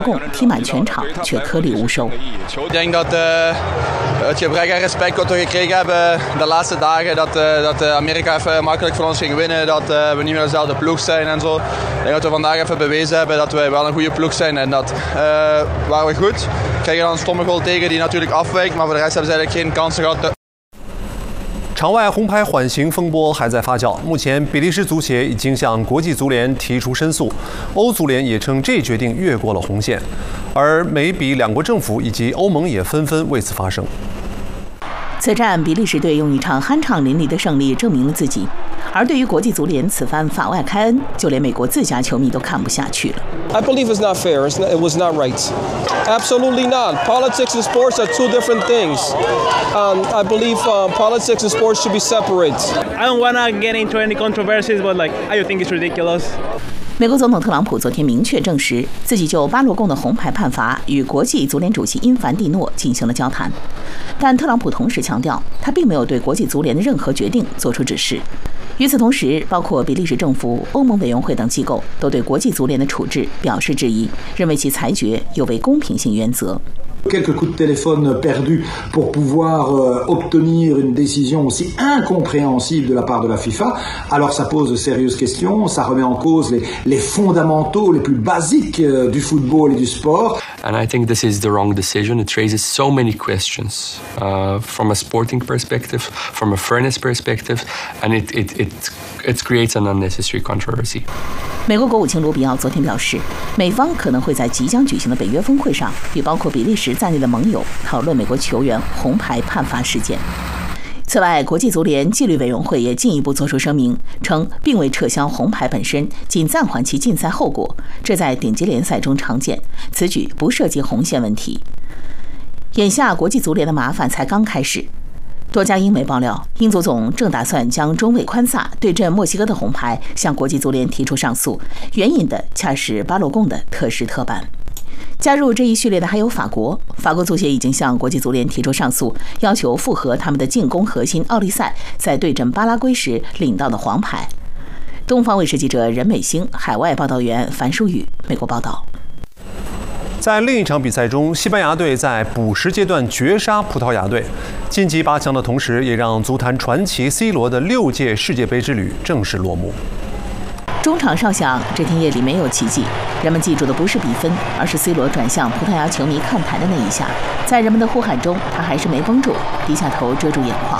共踢满全场，却颗粒无收。 Ik denk dat het gebrek aan respect wat we gekregen hebben de laatste dagen, dat Amerika even makkelijk van ons ging winnen, dat we niet meer dezelfde ploeg zijn en zo. Ik denk dat we vandaag even bewezen hebben dat wij wel een goede ploeg zijn en dat waren we goed. We krijgen dan een stomme goal tegen die natuurlijk afwijkt, maar voor de rest hebben ze eigenlijk geen kansen gehad. 场外红牌缓刑风波还在发酵，目前比利时足协已经向国际足联提出申诉，欧足联也称这决定越过了红线，而美比两国政府以及欧盟也纷纷为此发声。 此战，比利时队用一场酣畅淋漓的胜利证明了自己，而对于国际足联此番法外开恩，就连美国自家球迷都看不下去了。 I believe it's not fair. It was not right. Absolutely not. Politics and sports are two different things. I believe politics and sports should be separate. I don't want to get into any controversies, but I think it's ridiculous. 美国总统特朗普昨天明确证实，自己就巴洛贡的红牌判罚与国际足联主席因凡蒂诺进行了交谈，但特朗普同时强调，他并没有对国际足联的任何决定做出指示。与此同时，包括比利时政府、欧盟委员会等机构都对国际足联的处置表示质疑，认为其裁决有违公平性原则。 Quelques coups de téléphone perdus pour pouvoir obtenir une décision aussi incompréhensible de la part de la FIFA, alors ça pose de sérieuses questions, ça remet en cause les fondamentaux les plus basiques du football et du sport. And I think this is the wrong decision. It raises so many questions from a sporting perspective, from a fairness perspective, and it creates an unnecessary controversy. 美国国务卿卢比奥昨天表示，美方可能会在即将举行的北约峰会上，与包括比利时在内的盟友讨论美国球员红牌判罚事件。此外，国际足联纪律委员会也进一步作出声明，称并未撤销红牌本身，仅暂缓其禁赛后果，这在顶级联赛中常见，此举不涉及红线问题。眼下国际足联的麻烦才刚开始。多家英媒爆料，英足总正打算将中卫宽萨对阵墨西哥的红牌向国际足联提出上诉，援引的恰是巴洛贡的特事特办。加入这一序列的还有法国，法国足协已经向国际足联提出上诉，要求复核他们的进攻核心奥利塞在对阵巴拉圭时领到的黄牌。东方卫视记者任美兴，海外报道员樊淑宇，美国报道。 在另一场比赛中，西班牙队在补时阶段绝杀葡萄牙队，晋级8强的同时，也让足坛传奇 C 罗的6届世界杯之旅正式落幕。 中场哨响，这天夜里没有奇迹，人们记住的不是比分，而是 C 罗转向葡萄牙球迷看台的那一下。在人们的呼喊中，他还是没绷住，低下头遮住眼眶。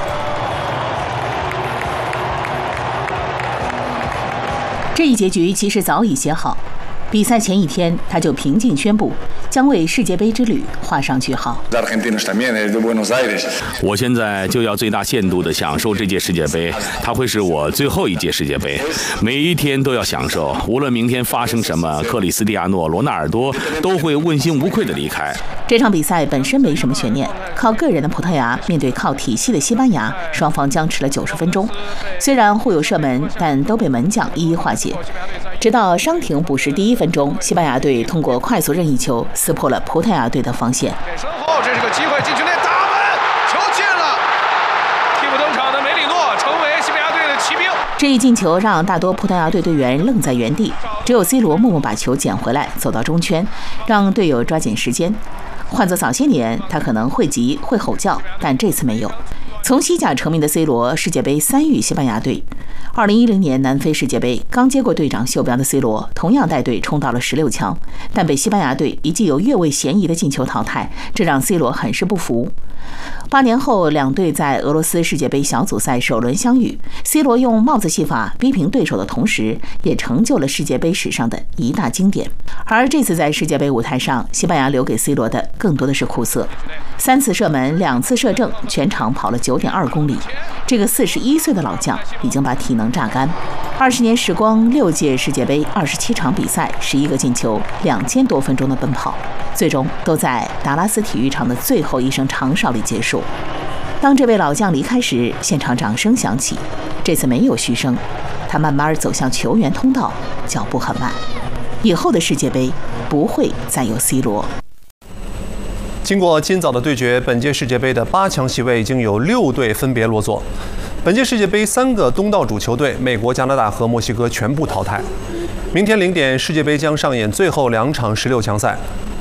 这一结局其实早已写好。比赛前一天，他就平静宣布将为世界杯之旅画上句号。 我现在就要最大限度地享受这届世界杯，它会是我最后一届世界杯，每一天都要享受。无论明天发生什么，克里斯蒂亚诺·罗纳尔多都会问心无愧地离开。 这场比赛本身没什么悬念，靠个人的葡萄牙面对靠体系的西班牙，双方僵持了90分钟。虽然互有射门，但都被门将一一化解。直到伤停补时第1分钟，西班牙队通过快速任意球撕破了葡萄牙队的防线。 身后这是个机会，禁区内打门，球进了！替补登场的梅里诺成为西班牙队的骑兵。 这一进球让大多葡萄牙队队员愣在原地，只有 C 罗默默把球捡回来，走到中圈，让队友抓紧时间。换作早些年，他可能会急会吼叫，但这次没有。从西甲成名的 C 罗，世界杯3遇西班牙队。2010年南非世界杯，刚接过队长袖标的 C 罗，同样带队冲到了16强，但被西班牙队以既有越位嫌疑的进球淘汰，这让 C 罗很是不服。8年后，两队在俄罗斯世界杯小组赛首轮相遇 ，C 罗用帽子戏法逼平对手的同时，也成就了世界杯史上的一大经典。而这次在世界杯舞台上，西班牙留给 C 罗的更多的是苦涩：3次射门，2次射正，全场跑了9.2公里。这个41岁的老将已经把体能榨干。20年时光，6届世界杯，27场比赛，11个进球，2000多分钟的奔跑，最终都在达拉斯体育场的最后一声长哨里结束。当这位老将离开时，现场掌声响起。这次没有嘘声，他慢慢走向球员通道，脚步很慢。以后的世界杯不会再有 C 罗。 经过今早的对决，本届世界杯的8强席位已经有6队分别落座。本届世界杯3个东道主球队美国、加拿大和墨西哥全部淘汰。 明天0点，世界杯将上演最后2场16强赛。